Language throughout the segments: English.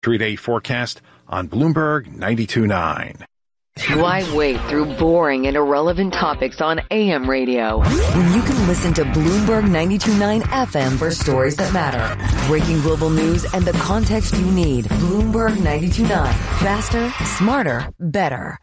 3-day forecast on Bloomberg 92.9. Why wait through boring and irrelevant topics on AM radio when you can listen to Bloomberg 92.9 FM for stories that matter? Breaking global news and the context you need. Bloomberg 92.9. Faster, smarter, better.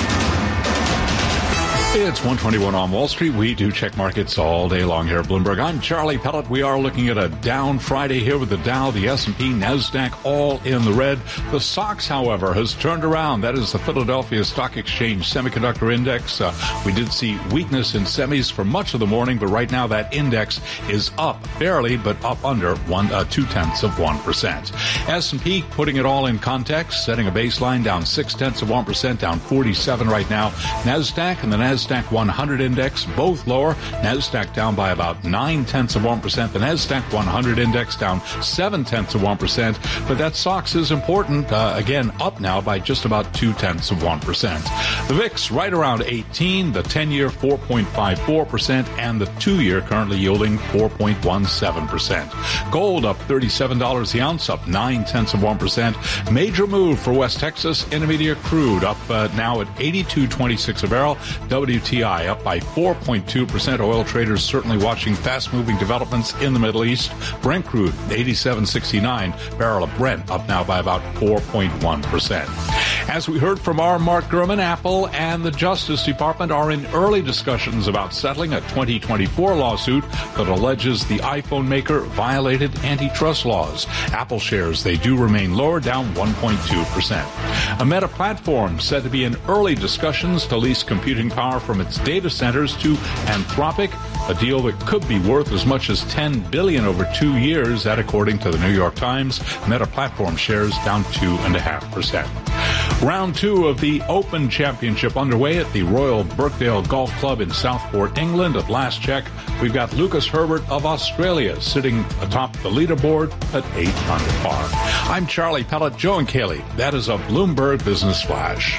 It's 1:21 on Wall Street. We do check markets all day long here at Bloomberg. I'm Charlie Pellet. We are looking at a down Friday here with the Dow, the S&P, NASDAQ all in the red. The SOX, however, has turned around. That is the Philadelphia Stock Exchange Semiconductor Index. We did see weakness in semis for much of the morning, but right now that index is up barely, but up under 0.2%. S&P putting it all in context, setting a baseline down 0.6%, down 47 right now. NASDAQ and the NASDAQ 100 index, both lower. NASDAQ down by about 0.9%. The NASDAQ 100 index down 0.7%. But that SOX is important. Again, up now by just about 0.2%. The VIX right around 18. The 10-year 4.54%, and the 2-year currently yielding 4.17%. Gold up $37 the ounce, up 0.9%. Major move for West Texas Intermediate crude up now at 82.26 a barrel. WTI up by 4.2%. Oil traders certainly watching fast-moving developments in the Middle East. Brent crude, 87.69. Barrel of Brent up now by about 4.1%. As we heard from our Mark Gurman, Apple and the Justice Department are in early discussions about settling a 2024 lawsuit that alleges the iPhone maker violated antitrust laws. Apple shares, they do remain lower, down 1.2%. A Meta platform said to be in early discussions to lease computing power from its data centers to Anthropic, a deal that could be worth as much as $10 billion over 2 years, that according to the New York Times. Meta platform shares down 2.5%. Round 2 of the Open Championship underway at the Royal Birkdale Golf Club in Southport, England. At last check, we've got Lucas Herbert of Australia sitting atop the leaderboard at 8 under par. I'm Charlie Pellet, Joe and Kaylee. That is a Bloomberg Business Flash.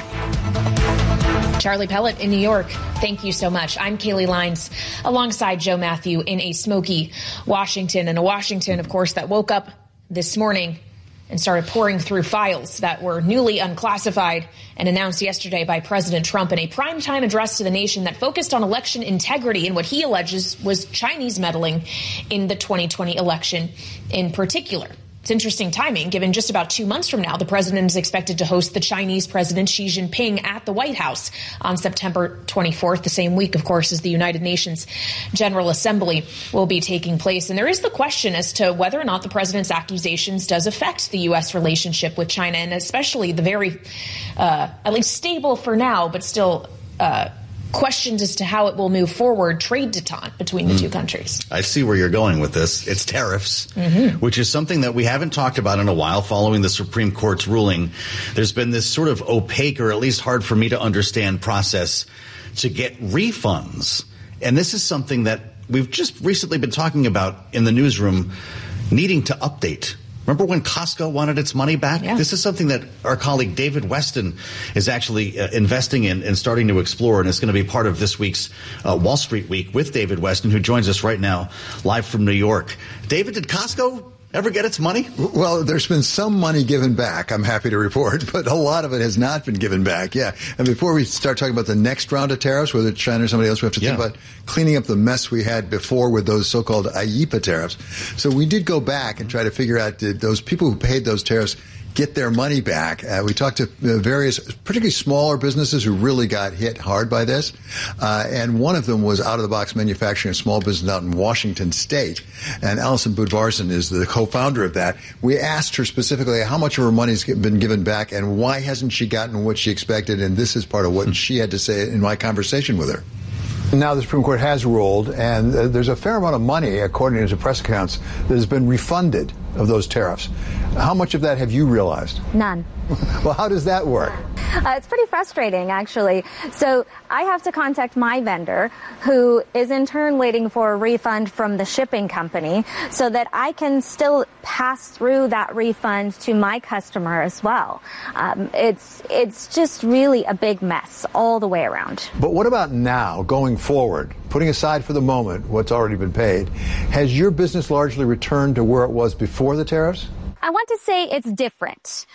Charlie Pellet in New York, thank you so much. I'm Kaylee Lines alongside Joe Matthew in a smoky Washington, and a Washington, of course, that woke up this morning and started pouring through files that were newly unclassified and announced yesterday by President Trump in a primetime address to the nation that focused on election integrity and what he alleges was Chinese meddling in the 2020 election in particular. It's interesting timing, given just about 2 months from now, the president is expected to host the Chinese President Xi Jinping at the White House on September 24th, the same week, of course, as the United Nations General Assembly will be taking place. And there is the question as to whether or not the president's accusations does affect the U.S. relationship with China, and especially the very, at least stable for now, but still questions as to how it will move forward, trade detente between the two countries. I see where you're going with this. It's tariffs, which is something that we haven't talked about in a while following the Supreme Court's ruling. There's been this sort of opaque, or at least hard for me to understand, process to get refunds. And this is something that we've just recently been talking about in the newsroom, needing to update. Remember when Costco wanted its money back? Yeah. This is something that our colleague David Weston is actually investing in and starting to explore, and it's going to be part of this week's Wall Street Week with David Weston, who joins us right now live from New York. David, did Costco ever get its money? Well, there's been some money given back, I'm happy to report, but a lot of it has not been given back. Yeah. And before we start talking about the next round of tariffs, whether it's China or somebody else, we have to think about cleaning up the mess we had before with those so-called IEEPA tariffs. So we did go back and try to figure out, did those people who paid those tariffs get their money back? We talked to various, particularly smaller businesses who really got hit hard by this. And one of them was Out of the Box Manufacturing, a small business out in Washington State. And Allison Budvarson is the co-founder of that. We asked her specifically how much of her money's been given back and why hasn't she gotten what she expected. And this is part of what she had to say in my conversation with her. Now the Supreme Court has ruled, and there's a fair amount of money, according to press accounts, that has been refunded of those tariffs. How much of that have you realized? None. Well, how does that work? It's pretty frustrating, actually. So I have to contact my vendor, who is in turn waiting for a refund from the shipping company so that I can still pass through that refund to my customer as well. It's just really a big mess all the way around. But what about now, going forward, putting aside for the moment what's already been paid? Has your business largely returned to where it was before the tariffs? I want to say it's different.